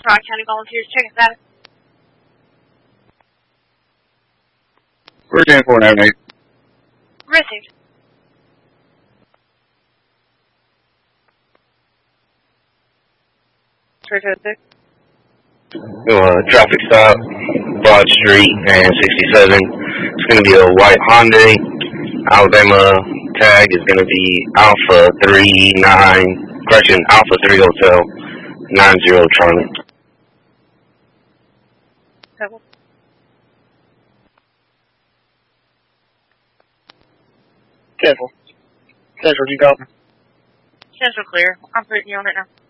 Rock County Volunteers, check that. We're 10-4 navigate. Received. Traffic stop, Broad Street and 67. It's going to be a white Hyundai. Alabama tag is going to be Alpha 3 Hotel 90 Charlie. Central, do you copy? Central clear. I'm putting you on it now.